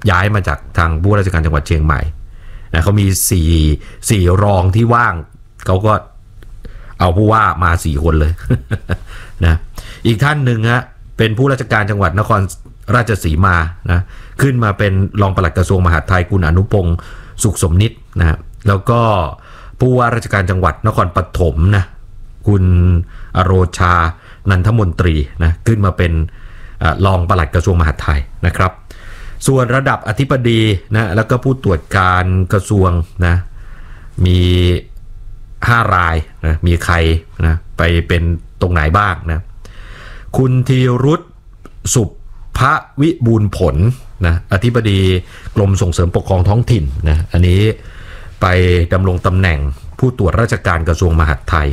ย้ายมาจากทางผู้ว่าราชการจังหวัดเชียงใหม่นะเขามีสี่รองที่ว่างเขาก็เอาผู้ว่ามา4 คนเลย นะอีกท่านหนึ่งฮะเป็นผู้ราชการจังหวัดนครราชสีมานะขึ้นมาเป็นรองปลัดกระทรวงมหาดไทยคุณอนุพงศ์สุขสมนิตนะแล้วก็ผู้ว่าราชการจังหวัดนครปฐมนะคุณอโรชานันทมนตรีนะขึ้นมาเป็นรองปลัดกระทรวงมหาดไทยนะครับส่วนระดับอธิบดีนะแล้วก็ผู้ตรวจการกระทรวงนะมี5 รายนะมีใครนะไปเป็นตรงไหนบ้างนะคุณธีรุธสุภวิบูลย์ผลนะอธิบดีกรมส่งเสริมปกครองท้องถิ่นนะอันนี้ไปดำรงตำแหน่งผู้ตรวจราชการกระทรวงมหาดไทย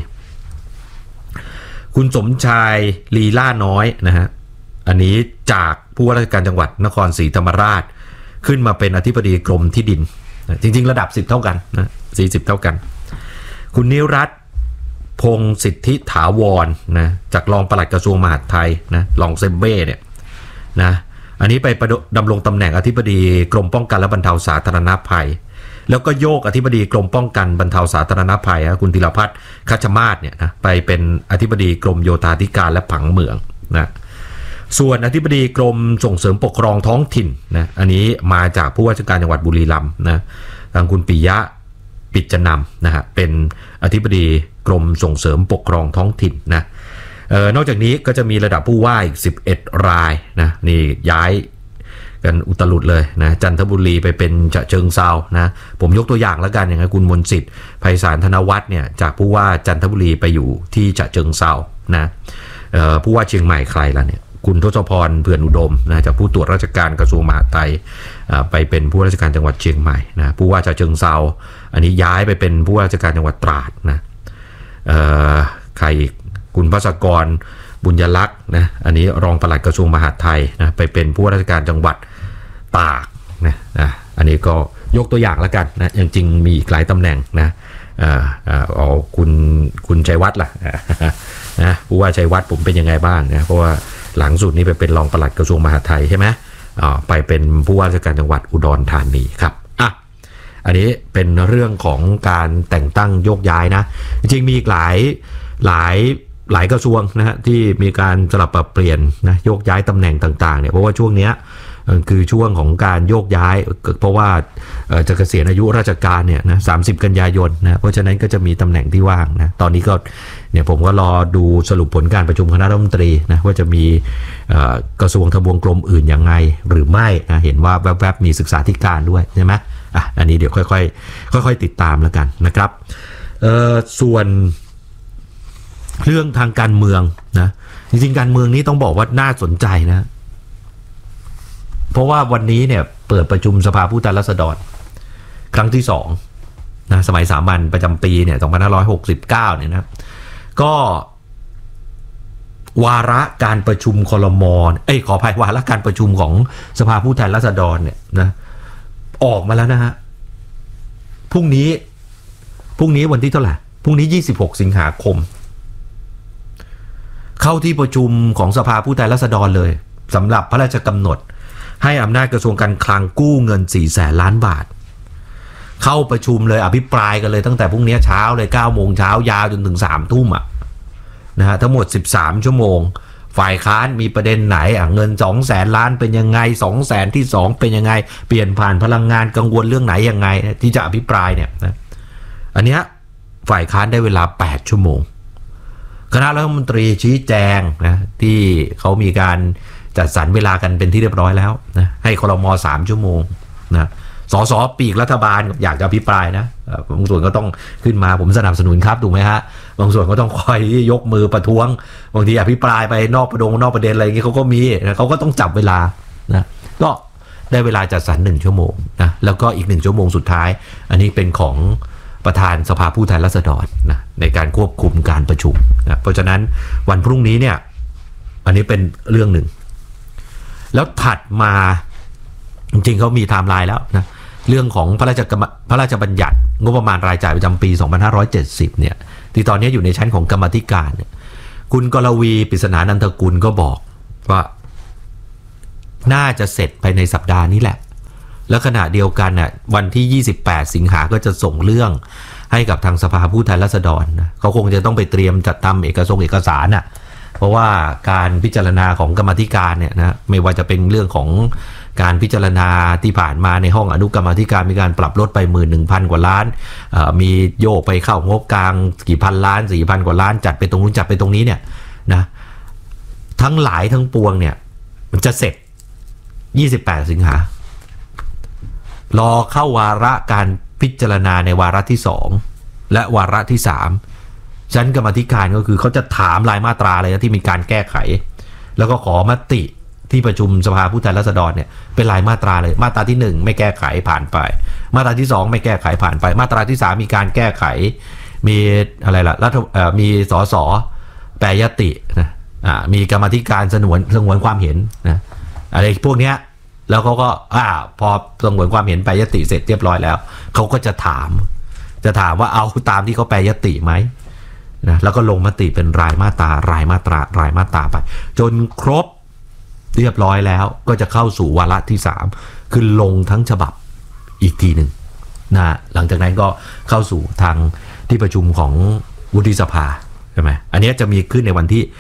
คุณสมชายลีล่าน้อยนะฮะอันนี้จากผู้ว่าราชการจังหวัดนครศรีธรรมราชขึ้นมาเป็นอธิบดีกรมที่ดินนะจริงๆระดับ10เท่ากันนะ40เท่ากันคุณนิรัตน์พงศ์สิทธิถาวรนะจากรองปลัดกระทรวงมหาดไทยนะรองเซมเบ้เนี่ยนะอันนี้ไปดำรงตำแหน่งอธิบดีกรมป้องกันและบรรเทาสาธารณภัยแล้วก็โยกอธิบดีกรมป้องกันบรรเทาสาธารณภัยคุณธีรพัฒน์คัชมาศเนี่ยนะไปเป็นอธิบดีกรมโยธาธิการและผังเมืองนะส่วนอธิบดีกรมส่งเสริมปกครองท้องถิ่นนะอันนี้มาจากผู้ว่าราชการจังหวัดบุรีรัมย์นะทางคุณปิยะปิจจนำนะฮะเป็นอธิบดีกรมส่งเสริมปกครองท้องถิ่นนะนอกจากนี้ก็จะมีระดับผู้ว่าอีก11 รายนะนี่ย้ายกันอุตลุดเลยนะจันทบุรีไปเป็นฉะเชิงเทรานะผมยกตัวอย่างแล้วกันอย่างคุณมนต์สิทธิ์ไพศาลธนวัฒน์เนี่ยจากผู้ว่าจันทบุรีไปอยู่ที่ฉะเชิงเทรานะผู้ว่าเชียงใหม่ใครล่ะเนี่ยคุณทศพรเผื่อนอุดมนะจากผู้ตรวจราชการกระทรวงมหาดไทยไปเป็นผู้ราชการจังหวัดเชียงใหม่นะผู้ว่าฉะเชิงเทราอันนี้ย้ายไปเป็นผู้ว่าราชการจังหวัดตราดนะใครอีกคุณภัสกรบุญยลักษณ์นะอันนี้รองปลัดกระทรวงมหาดไทยนะไปเป็นผู้ว่าราชการจังหวัดตากนะอันนี้ก็ยกตัวอย่างแล้วกันนะจริงๆมีอีกหลายตำแหน่งนะเอาคุณชัยวัฒน์ล่ะนะผู้ว่าชัยวัฒน์ผมเป็นยังไงบ้างนะเพราะว่าหลังสุดนี้ไปเป็นรองปลัดกระทรวงมหาดไทยใช่ไหมไปเป็นผู้ว่าราชการจังหวัดอุดรธานีครับอันนี้เป็นเรื่องของการแต่งตั้งโยกย้ายนะจริงๆมีอีกหลายกระทรวงนะฮะที่มีการสลับปรับเปลี่ยนนะโยกย้ายตำแหน่งต่างๆเนี่ยเพราะว่าช่วงนี้คือช่วงของการโยกย้ายเพราะว่าจะเกษียณอายุราชการเนี่ยนะ30 กันยายนนะเพราะฉะนั้นก็จะมีตำแหน่งที่ว่างนะตอนนี้ก็เนี่ยผมก็รอดูสรุปผลการประชุมคณะรัฐมนตรีนะว่าจะมีกระทรวงทบวงกรมอื่นยังไงหรือไม่นะเห็นว่าแวบๆมีศึกษาธิการด้วยใช่ไหมอันนี้เดี๋ยวค่อยติดตามแล้วกันนะครับส่วนเรื่องทางการเมืองนะจริงๆการเมืองนี้ต้องบอกว่าน่าสนใจนะเพราะว่าวันนี้เนี่ยเปิดประชุมสภาผู้แทนราษฎรครั้งที่2นะสมัยสามัญประจำปีเนี่ย2569เนี่ยนะก็วาระการประชุมครม.ขออภัยวาระการประชุมของสภาผู้แทนราษฎรเนี่ยนะออกมาแล้วนะฮะพรุ่งนี้วันที่เท่าไหร่พรุ่งนี้26 สิงหาคมเข้าที่ประชุมของสภาผู้แทนราษฎรเลยสำหรับพระราชกำหนดให้อำนาจกระทรวงการคลังกู้เงิน400,000 ล้านบาทเข้าประชุมเลยอภิปรายกันเลยตั้งแต่พรุ่งนี้เช้าเลย9 โมงเช้ายาวจนถึง3 ทุ่มนะฮะทั้งหมด13 ชั่วโมงฝ่ายค้านมีประเด็นไหนเงิน200,000 ล้านเป็นยังไง200,000 ที่2เป็นยังไงเปลี่ยนผ่านพลังงานกังวลเรื่องไหนยังไงที่จะอภิปรายเนี่ยนะอันเนี้ยฝ่ายค้านได้เวลา8 ชั่วโมงคณะรัฐมนตรีชี้แจงนะที่เขามีการจัดสรรเวลากันเป็นที่เรียบร้อยแล้วนะให้ครม. 3 ชั่วโมงนะสสปีกรัฐบาลอยากจะอภิปรายนะบางส่วนก็ต้องขึ้นมาผมสนับสนุนครับถูกไหมฮะบางส่วนก็ต้องคอยยกมือประท้วงบางทีอภิปรายไปนอกประเด็นอะไรอย่างงี้เขาก็มีนะเขาก็ต้องจับเวลานะก็ได้เวลาจัดสรร1 ชั่วโมงนะแล้วก็อีก1 ชั่วโมงสุดท้ายอันนี้เป็นของประธานสภาผู้แทนราษฎรนะในการควบคุมการประชุมนะเพราะฉะนั้นวันพรุ่งนี้เนี่ยอันนี้เป็นเรื่องหนึ่งแล้วถัดมาจริงๆเขามีไทม์ไลน์แล้วนะเรื่องของพระราชบัญญัติงบประมาณรายจ่ายประจำปี2570เนี่ยที่ตอนนี้อยู่ในชั้นของกรรมาธิการเนี่ยคุณกรวีปริศนานันทกุลก็บอกว่าน่าจะเสร็จภายในสัปดาห์นี้แหละแล้วขณะเดียวกันน่ะวันที่28สิงหาก็จะส่งเรื่องให้กับทางสภาผู้แทนราษฎรนะเขาคงจะต้องไปเตรียมจัดทำเอกสารน่ะเพราะว่าการพิจารณาของกรรมาธิการเนี่ยนะไม่ว่าจะเป็นเรื่องของการพิจารณาที่ผ่านมาในห้องอนุกรรมาธิการมีการปรับลดไป 11,000 กว่าล้านมีโยกไปเข้างบกลางกี่พันล้าน 4,000 กว่าล้านจัดไปตรงนู้นจัดไปตรงนี้เนี่ยนะทั้งหลายทั้งปวงเนี่ยมันจะเสร็จ28สิงหารอเข้าวาระการพิจารณาในวาระที่2และวาระที่3ชั้นกรรมาธิการก็คือเขาจะถามรายมาตราอะไรที่มีการแก้ไขแล้วก็ขอมติที่ประชุมสภาผู้แทนราษฎรเนี่ยเป็นรายมาตราเลยมาตราที่1ไม่แก้ไขผ่านไปมาตราที่2ไม่แก้ไขผ่านไปมาตราที่3มีการแก้ไขมีอะไรล่ะมีสสแปรยตินะมีกรรมาธิการสงวนความเห็นนะอะไรพวกเนี้ยแล้วเขาก็พอสงวนความเห็นแปรยติเสร็จเรียบร้อยแล้วเขาก็จะถามว่าเอาตามที่เขาแปรยติไหมนะแล้วก็ลงมติเป็นรายมาตราไปจนครบเรียบร้อยแล้วก็จะเข้าสู่วาระที่3คือลงทั้งฉบับอีกทีหนึ่งนะหลังจากนั้นก็เข้าสู่ทางที่ประชุมของวุฒิสภาใช่ไหมอันนี้จะมีขึ้นในวันที่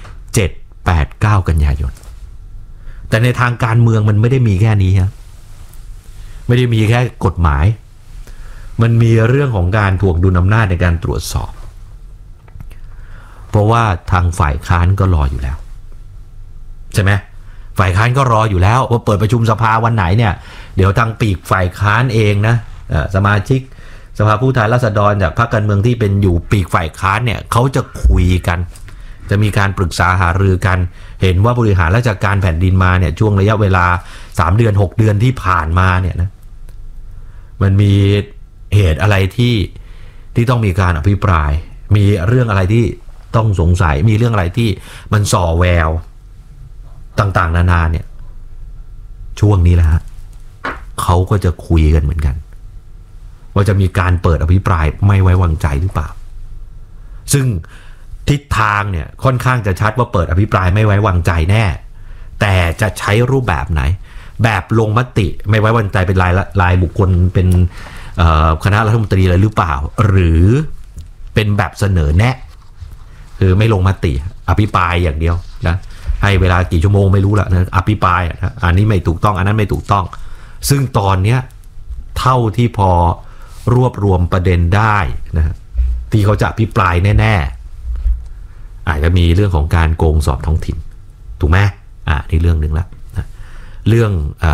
7 8 9กันยายนแต่ในทางการเมืองมันไม่ได้มีแค่นี้ครับไม่ได้มีแค่กฎหมายมันมีเรื่องของการถ่วงดุลอำนาจในการตรวจสอบเพราะว่าทางฝ่ายค้านก็รออยู่แล้วใช่ไหมฝ่ายค้านก็รออยู่แล้วว่าเปิดประชุมสภาวันไหนเนี่ยเดี๋ยวทางปีกฝ่ายค้านเองนะสมาชิกสภาผู้แทนราษฎรจากพรรคการเมืองที่เป็นอยู่ปีกฝ่ายค้านเนี่ยเขาจะคุยกันจะมีการปรึกษาหารือกันเห็นว่าบริหารราชการแผ่นดินมาเนี่ยช่วงระยะเวลา3เดือน6เดือนที่ผ่านมาเนี่ยนะมันมีเหตุอะไรที่ต้องมีการอภิปรายมีเรื่องอะไรที่ต้องสงสัยมีเรื่องอะไรที่มันส่อแววต่างๆนานาเนี่ยช่วงนี้แหละฮะเขาก็จะคุยกันเหมือนกันว่าจะมีการเปิดอภิปรายไม่ไว้วางใจหรือเปล่าซึ่งทิศทางเนี่ยค่อนข้างจะชัดว่าเปิดอภิปรายไม่ไว้วางใจแน่แต่จะใช้รูปแบบไหนแบบลงมติไม่ไว้วางใจเป็นรายบุคคลเป็นคณะรัฐมนตรีอะไรหรือเปล่าหรือเป็นแบบเสนอแนะคือไม่ลงมติอภิปรายอย่างเดียวนะให้เวลากี่ชั่วโมงไม่รู้ละนะอภิปรายอันนี้ไม่ถูกต้องอันนั้นไม่ถูกต้องซึ่งตอนเนี้ยเท่าที่พอรวบรวมประเด็นได้นะที่เขาจะอภิปรายแน่ๆอาจจะมีเรื่องของการโกงสอบท้องถิ่นถูกไหมนี่เรื่องหนึ่งละนะเรื่อง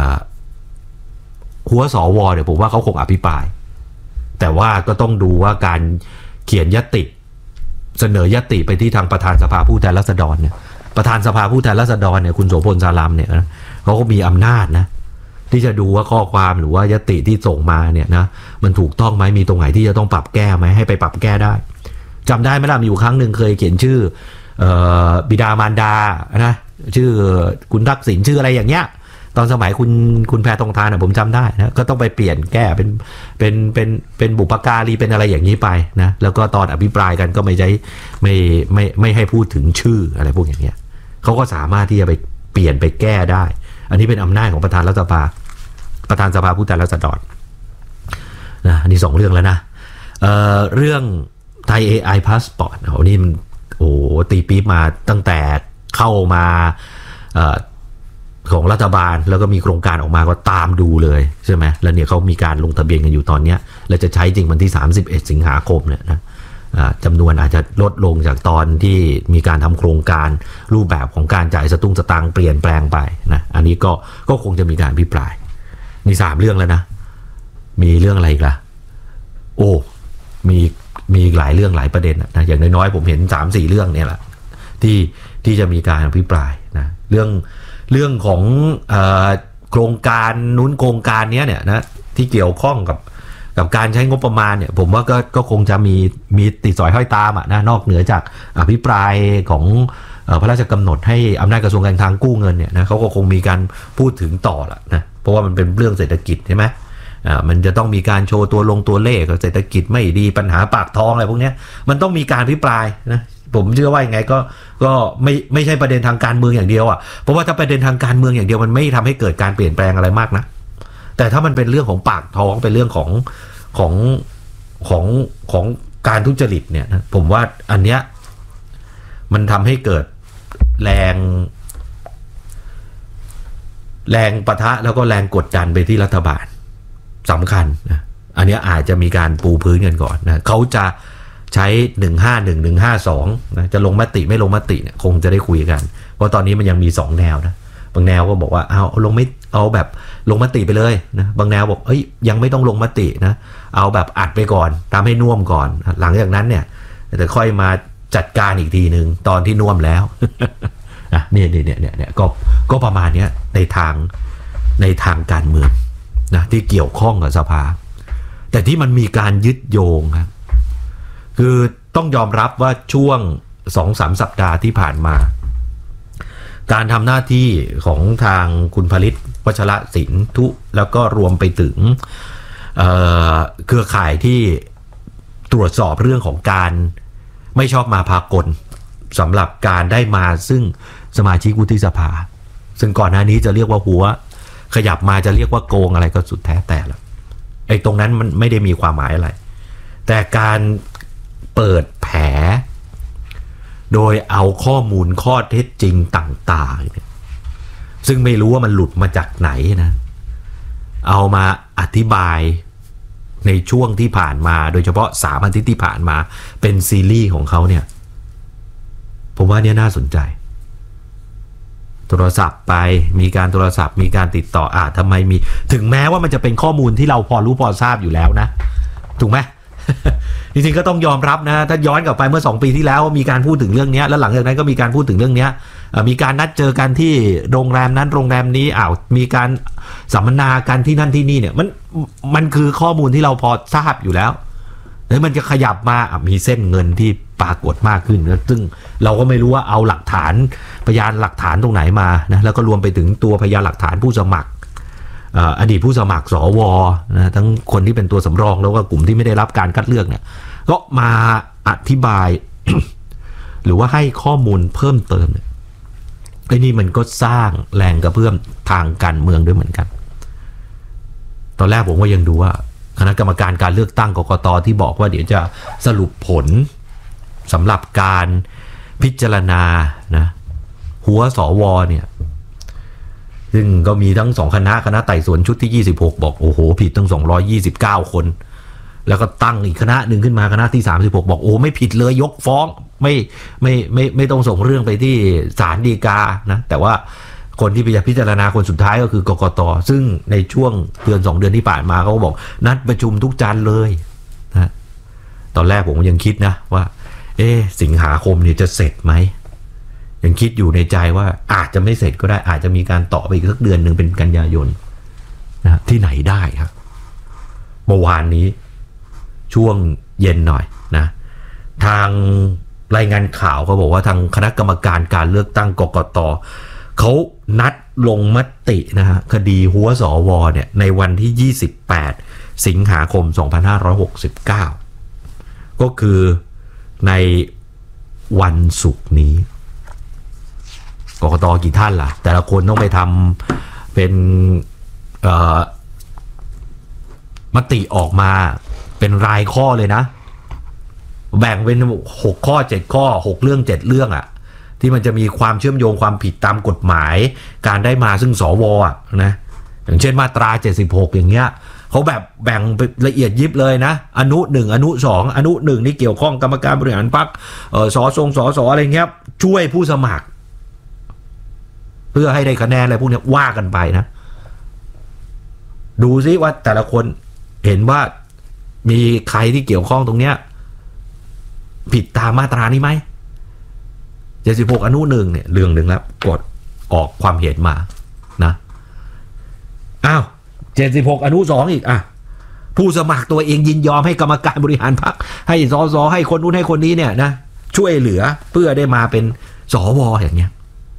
หัวสวเนี่ยผมว่าเขาคงอภิปรายแต่ว่าก็ต้องดูว่าการเขียนยติเสนอยติไปที่ทางประธานสภาผู้แทนราษฎรเนี่ยประธานสภาผู้แทนราษฎรเนี่ยคุณโสพลสารัมเนี่ยนะเขาก็มีอำนาจนะที่จะดูว่าข้อความหรือว่ายติที่ส่งมาเนี่ยนะมันถูกต้องไหมมีตรงไหนที่จะต้องปรับแก้ไหมให้ไปปรับแก้ได้จำได้ไหมล่ะมีอยู่ครั้งหนึ่งเคยเขียนชื่อบิดามารดานะชื่อคุณทักษิณชื่ออะไรอย่างเงี้ยตอนสมัยคุณแพทองธารผมจำได้นะก็ต้องไปเปลี่ยนแก้เป็นบุพการีเป็นอะไรอย่างนี้ไปนะแล้วก็ตอนอภิปรายกันก็ไม่ใช่ไม่ให้พูดถึงชื่ออะไรพวกอย่างเงี้ยเขาก็สามารถที่จะไปเปลี่ยนไปแก้ได้อันนี้เป็นอำนาจของประธานสภาผู้แทนราษฎรนะอันนี้2เรื่องแล้วนะเรื่องไทย AI Passport นี่มันตีปี๊บมาตั้งแต่เข้ามาของรัฐบาลแล้วก็มีโครงการออกมาก็ตามดูเลยใช่ไหมแล้วเนี่ยเขามีการลงทะเบียนกันอยู่ตอนนี้และจะใช้จริงวันที่31สิงหาคมเนี่ยนะจำนวนอาจจะลดลงจากตอนที่มีการทำโครงการรูปแบบของการจ่ายสตางค์เปลี่ยนแปลงไปนะอันนี้ก็คงจะมีการอภิปรายมี3เรื่องแล้วนะมีเรื่องอะไรอีกล่ะมีหลายเรื่องหลายประเด็นนะอย่างน้อยๆผมเห็น 3-4 เรื่องเนี่ยแหละที่จะมีการอภิปรายนะเรื่องของโครงการนู้นโครงการนี้เนี่ยนะที่เกี่ยวข้องกับการใช้งบประมาณเนี่ยผมว่าก็คงจะมีติดสอยห้อยตามนะนอกเหนือจากอภิปรายของพระราชกำหนดให้อำนาจกระทรวงการคลังกู้เงินเนี่ยนะเขาก็คงมีการพูดถึงต่อละนะเพราะว่ามันเป็นเรื่องเศรษฐกิจใช่ไหมมันจะต้องมีการโชว์ตัวเลขเศรษฐกิจไม่ดีปัญหาปากท้องอะไรพวกนี้มันต้องมีการอภิปรายนะผมเชื่อว่ายังไงก็ไม่ใช่ประเด็นทางการเมืองอย่างเดียวเพราะว่าถ้าประเด็นทางการเมืองอย่างเดียวมันไม่ทำให้เกิดการเปลี่ยนแปลงอะไรมากนะแต่ถ้ามันเป็นเรื่องของปากท้องเป็นเรื่องของของการทุจริตเนี่ยนะผมว่าอันเนี้ยมันทำให้เกิดแรงปะทะแล้วก็แรงกดดันไปที่รัฐบาลสำคัญนะอันนี้อาจจะมีการปูพื้นกันก่อนนะเขาจะใช้151 152นะจะลงมติไม่ลงมติเนี่ยคงจะได้คุยกันเพราะตอนนี้มันยังมี2แนวนะบางแนวก็บอกว่าเอาลงไม่เอาแบบลงมติไปเลยนะบางแนวบอกยังไม่ต้องลงมตินะเอาแบบอัดไปก่อนทำให้น่วมก่อนหลังจากนั้นเนี่ยจะค่อยมาจัดการอีกทีนึงตอนที่น่วมแล้ว เนี่ยก็ประมาณนี้ในทางการเมืองนะที่เกี่ยวข้องกับสภาแต่ที่มันมีการยึดโยงครับคือต้องยอมรับว่าช่วง 2-3 สัปดาห์ที่ผ่านมาการทำหน้าที่ของทางคุณผลิตวัชรศิลป์ทุแล้วก็รวมไปถึงเครือข่ายที่ตรวจสอบเรื่องของการไม่ชอบมาพากลสำหรับการได้มาซึ่งสมาชิกวุฒิสภาซึ่งก่อนหน้านี้จะเรียกว่าหัวขยับมาจะเรียกว่าโกงอะไรก็สุดแท้แต่ละตรงนั้นมันไม่ได้มีความหมายอะไรแต่การเปิดแผลโดยเอาข้อมูลข้อเท็จจริงต่างๆซึ่งไม่รู้ว่ามันหลุดมาจากไหนนะเอามาอธิบายในช่วงที่ผ่านมาโดยเฉพาะ3 อาทิตย์ที่ผ่านมาเป็นซีรีส์ของเขาเนี่ยผมว่าเนี่ยน่าสนใจโทรศัพท์ไปมีการโทรศัพท์มีการติดต่อทำไมมีถึงแม้ว่ามันจะเป็นข้อมูลที่เราพอรู้พอทราบอยู่แล้วนะถูกไหม จริงๆก็ต้องยอมรับนะถ้าย้อนกลับไปเมื่อ2 ปีที่แล้วมีการพูดถึงเรื่องนี้แล้วหลังจากนั้นก็มีการพูดถึงเรื่องนี้มีการนัดเจอกันที่โรงแรมนั้นโรงแรมนี้มีการสัมมนากันที่นั่นที่นี่เนี่ยมันคือข้อมูลที่เราพอทราบอยู่แล้วแล้วมันจะขยับมามีเส้นเงินที่ปรากฏมากขึ้นซึ่งเราก็ไม่รู้ว่าเอาหลักฐานพยานหลักฐานตรงไหนมานะแล้วก็รวมไปถึงตัวพยานหลักฐานผู้สมัครอดีตผู้สมัครสวนะทั้งคนที่เป็นตัวสำรองแล้วก็กลุ่มที่ไม่ได้รับการคัดเลือกเนี่ยก็มาอธิบาย หรือว่าให้ข้อมูลเพิ่มเติมเนี่ยนี่มันก็สร้างแรงกระเพื่อมทางการเมืองด้วยเหมือนกันตอนแรกผมก็ยังดูว่าคณะกรรมการการเลือกตั้งกกต.ที่บอกว่าเดี๋ยวจะสรุปผลสำหรับการพิจารณานะหัวสวเนี่ยซึ่งก็มีทั้ง2 คณะไต่สวนชุดที่26บอกโอ้โหผิดทั้ง229 คนแล้วก็ตั้งอีกคณะหนึ่งขึ้นมาคณะที่36บอกโอ้ไม่ผิดเลยยกฟ้องไม่ต้องส่งเรื่องไปที่ศาลฎีกานะแต่ว่าคนที่พิจารณาคนสุดท้ายก็คือกกต.ซึ่งในช่วงเดือน2 เดือนที่ผ่านมาเขาก็บอกนัดประชุมทุกจันทร์เลยนะตอนแรกผมยังคิดนะว่าสิงหาคมเนี่ยจะเสร็จไหมยังคิดอยู่ในใจว่าอาจจะไม่เสร็จก็ได้อาจจะมีการต่อไปอีกสักเดือนหนึ่งเป็นกันยายนนะที่ไหนได้ครับเมื่อวานนี้ช่วงเย็นหน่อยนะทางรายงานข่าวเขาบอกว่าทางคณะกรรมการการเลือกตั้งกกต.เขานัดลงมตินะฮะคดีหัวสวเนี่ยในวันที่28 สิงหาคม 2569ก็คือในวันศุกร์นี้กกต.กี่ท่านล่ะแต่ละคนต้องไปทำเป็นมติออกมาเป็นรายข้อเลยนะแบ่งเป็น6 ข้อ 7 ข้อ6 เรื่อง 7 เรื่องที่มันจะมีความเชื่อมโยงความผิดตามกฎหมายการได้มาซึ่งสวนะอย่างเช่นมาตรา76อย่างเงี้ยเขาแบบแบ่งละเอียดยิบเลยนะอนุ1อนุ2อนุ1นี่เกี่ยวข้องกรรมการบริหารพรรคสสอะไรเงี้ยช่วยผู้สมัครเพื่อให้ได้คะแนนอะไรพวกนี้ว่ากันไปนะดูซิว่าแต่ละคนเห็นว่ามีใครที่เกี่ยวข้องตรงเนี้ยผิดตามมาตรานี้ไหม76อนุ1เนี่ยเรื่องหนึ่งแล้วกดออกความเห็นมานะ76อนุ2อีกผู้สมัครตัวเองยินยอมให้กรรมการบริหารพรรคให้สสให้คนนู้นให้คนนี้เนี่ยนะช่วยเหลือเพื่อได้มาเป็นสวอย่างเงี้ย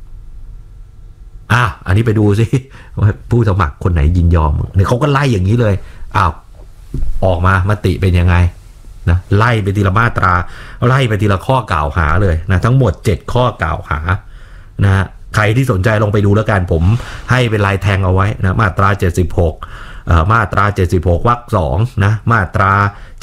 อันนี้ไปดูสิว่าผู้สมัครคนไหนยินยอมเนี่ยเขาก็ไล่อย่างนี้เลยออกมามติเป็นยังไงนะไล่ไปทีละมาตราไล่ไปทีละข้อกล่าวหาเลยนะทั้งหมด7ข้อกล่าวหานะใครที่สนใจลองไปดูแล้วกันผมให้เป็นลายแทงเอาไว้นะมาตรา76 มาตรา76วรรค2นะมาตรา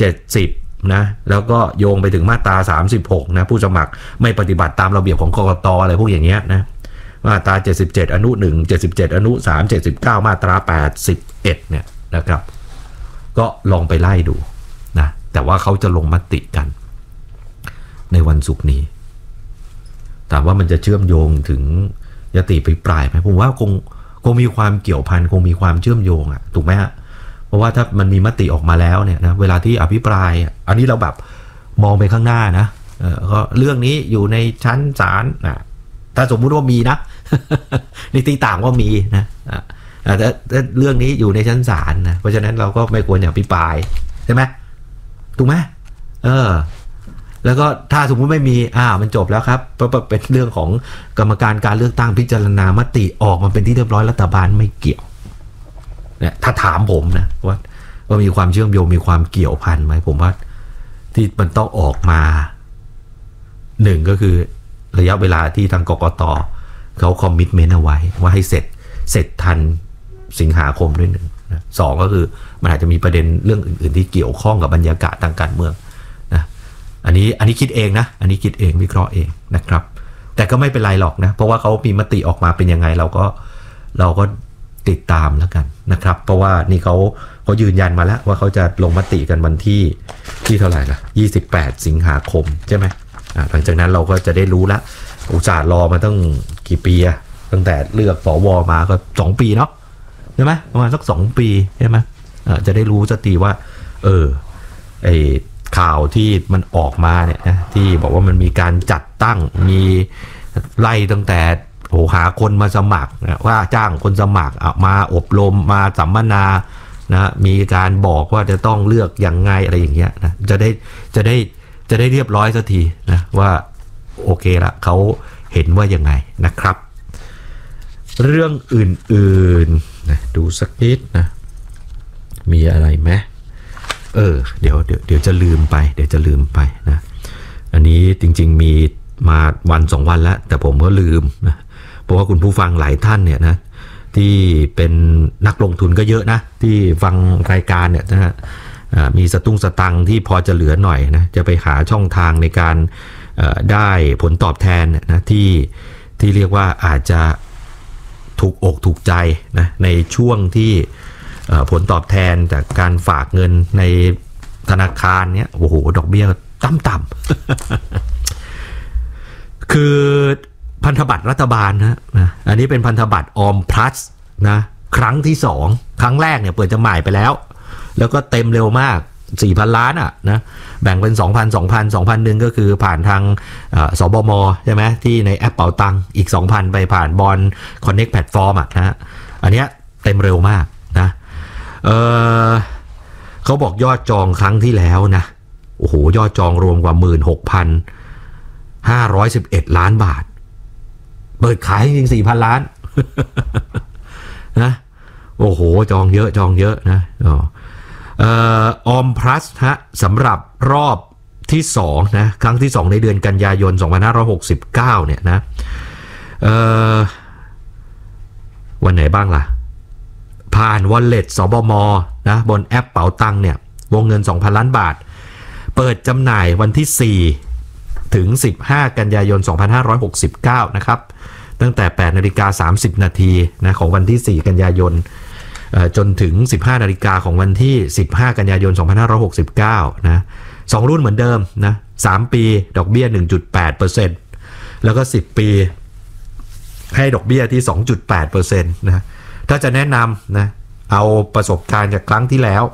70นะแล้วก็โยงไปถึงมาตรา36นะผู้สมัครไม่ปฏิบัติตามระเบียบของกกตอะไรพวกอย่างเงี้ยนะมาตรา77อนุ1 77อนุ3 79มาตรา81เนี่ยนะครับก็ลองไปไล่ดูนะแต่ว่าเขาจะลงมติกันในวันศุกร์นี้ถามว่ามันจะเชื่อมโยงถึงยติไปปลายไหมผมว่าคงมีความเกี่ยวพันคงมีความเชื่อมโยงถูกไหมฮะเพราะว่าถ้ามันมีมติออกมาแล้วเนี่ยนะเวลาที่อภิปรายอันนี้เราแบบมองไปข้างหน้านะก็เรื่องนี้อยู่ในชั้นศาลนะถ้าสมมุติว่ามีนะ ในตีต่างว่ามีนะแต่เรื่องนี้อยู่ในชั้นศาลนะเพราะฉะนั้นเราก็ไม่ควรอภิปรายใช่ไหมถูกไหมแล้วก็ถ้าสมมุติไม่มีมันจบแล้วครับเพราะเป็นเรื่องของกรรมการการเลือกตั้งพิจารณามติออกมาเป็นที่เรียบร้อยรัฐบาลไม่เกี่ยวเนี่ยถ้าถามผมนะว่ามีความเชื่อมโยงมีความเกี่ยวพันไหมผมว่าที่มันต้องออกมาหนึ่งก็คือระยะเวลาที่ทางกกตเขาคอมมิตเมนต์เอาไว้ว่าให้เสร็จทันสิงหาคมด้วยหนึ่งนะสองก็คือมันอาจจะมีประเด็นเรื่องอื่นๆที่เกี่ยวข้องกับบรรยากาศทางการเมืองนะอันนี้คิดเองนะอันนี้คิดเองวิเคราะห์เองนะครับแต่ก็ไม่เป็นไรหรอกนะเพราะว่าเขามีมติออกมาเป็นยังไงเราก็ติดตามแล้วกันนะครับเพราะว่านี่เขายืนยันมาแล้วว่าเขาจะลงมติกันวันที่เท่าไหร่ล่ะ28สิงหาคมใช่ไหมหลังจากนั้นเราก็จะได้รู้ละอุตส่าห์รอมาตั้งกี่ปีตั้งแต่เลือกสวมาก็2ปีเนาะใช่ไหมประมาณสัก2ปีใช่ไหมจะได้รู้สักทีว่าไอข่าวที่มันออกมาเนี่ยนะที่บอกว่ามันมีการจัดตั้งมีไล่ตั้งแต่หาคนมาสมัครว่าจ้างคนสมัครมาอบรมมาสัมมนานะมีการบอกว่าจะต้องเลือกอย่างไงอะไรอย่างเงี้ยนะจะได้เรียบร้อยสักทีนะว่าโอเคละเขาเห็นว่ายังไงนะครับเรื่องอื่นๆนะดูสักนิดนะมีอะไรไหมเดี๋ยวจะลืมไปนะอันนี้จริงๆมีมาวัน2วันแล้วแต่ผมก็ลืมนะเพราะว่าคุณผู้ฟังหลายท่านเนี่ยนะที่เป็นนักลงทุนก็เยอะนะที่ฟังรายการเนี่ยนะมีสตังค์ที่พอจะเหลือหน่อยนะจะไปหาช่องทางในการได้ผลตอบแทนนะที่เรียกว่าอาจจะถูกอกถูกใจนะในช่วงที่ผลตอบแทนจากการฝากเงินในธนาคารเนี้ยโอ้โหดอกเบี้ยต่ำคือพันธบัตรรัฐบาลนะอันนี้เป็นพันธบัตรออมพลัสนะครั้งที่2ครั้งแรกเนี่ยเปิดจำหน่ายไปแล้วก็เต็มเร็วมาก 4,000 ล้านนะแบ่งเป็น 2,000 นึงก็คือผ่านทางสบมใช่ไหมที่ในแอปเป๋าตังอีก 2,000 ไปผ่านบอนคอนเน็กแพลตฟอร์มนะอันเนี้ยเต็มเร็วมากนะเขาบอกยอดจองครั้งที่แล้วนะโอ้โหยอดจองรวมกว่า 16,511 ล้านบาทเปิดขายจริง 4,000 ล้าน นะโอ้โหจองเยอะนะออมพลัสฮะสำหรับรอบที่2นะครั้งที่2ในเดือนกันยายน2569เนี่ยนะวันไหนบ้างล่ะผ่าน Wallet สบมนะบนแอปเป๋าตังเนี่ยวงเงิน 2,000 ล้านบาทเปิดจำหน่ายวันที่4ถึง15กันยายน2569นะครับตั้งแต่ 8:30 นาทีนะของวันที่4กันยายนจนถึง 15 นาฬิกาของวันที่15กันยายน2569นะ2รุ่นเหมือนเดิมนะ3ปีดอกเบี้ย 1.8% แล้วก็10ปีให้ดอกเบี้ยที่ 2.8% นะถ้าจะแนะนำนะเอาประสบการณ์จากครั้งที่แล้ว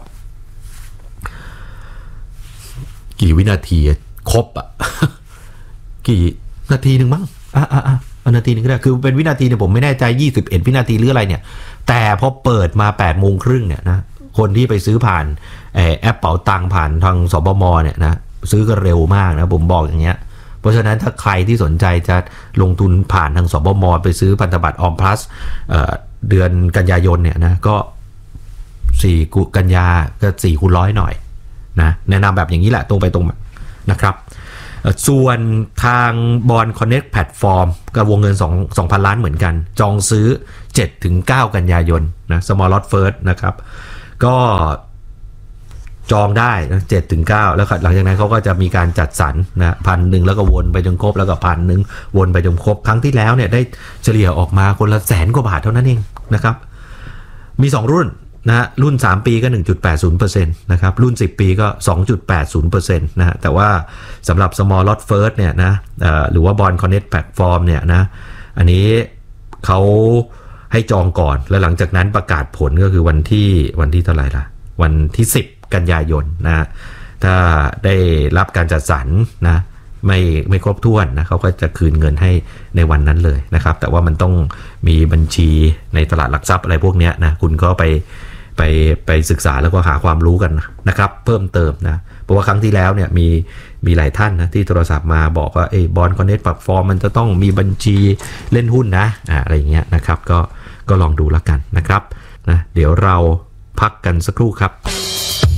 กี่วินาทีครบกี่นาทีนึงมั้งนาทีนึงก็ได้คือเป็นวินาทีเนี่ยผมไม่แน่ใจ21วินาทีหรืออะไรเนี่ยแต่พอเปิดมา 8:30 นเนี่ยนะคนที่ไปซื้อผ่านแอปเป๋าตังผ่านทางสบมเนี่ยนะซื้อก็เร็วมากนะผมบอกอย่างเงี้ยเพราะฉะนั้นถ้าใครที่สนใจจะลงทุนผ่านทางสบมไปซื้อพันธบัตรออมพลัสเดือนกันยายนเนี่ยนะก็4กันยาก็4คูณ100หน่อยนะแนะนำแบบอย่างนี้แหละตรงไปตรงมานะครับส่วนทางบอนคอนเน็กแพลตฟอร์มกับวงเงิน 2,000 ล้านเหมือนกันจองซื้อ 7-9 กันยายนนะ Small Lot First นะครับก็จองได้นะ7-9แล้วหลังจากนั้นเขาก็จะมีการจัดสรรนะ1,000แล้วก็วนไปจนครบแล้วก็1,000วนไปจนครบครั้งที่แล้วเนี่ยได้เฉลี่ยออกมาคนละ100,000 กว่าบาทเท่านั้นเองนะครับมี2รุ่นนะรุ่น3ปีก็ 1.80% นะครับรุ่น10ปีก็ 2.80% นะฮะแต่ว่าสำหรับ small lot first เนี่ยนะหรือว่า Bond Connect Platform เนี่ยนะอันนี้เขาให้จองก่อนแล้วหลังจากนั้นประกาศผลก็คือวันที่เท่าไหร่ล่ะวันที่10 กันยายนนะถ้าได้รับการจัดสรรนะไม่ครบถ้วนนะเขาก็จะคืนเงินให้ในวันนั้นเลยนะครับแต่ว่ามันต้องมีบัญชีในตลาดหลักทรัพย์อะไรพวกนี้นะคุณก็ไปศึกษาแล้วก็หาความรู้กันนะครับเพิ่มเติมนะเพราะว่าครั้งที่แล้วเนี่ยมีหลายท่านนะที่โทรศัพท์มาบอกว่าBond Connect Platform มันจะต้องมีบัญชีเล่นหุ้นนะอะไรอย่างเงี้ยนะครับก็ลองดูแล้วกันนะครับนะเดี๋ยวเราพักกันสักครู่ครับ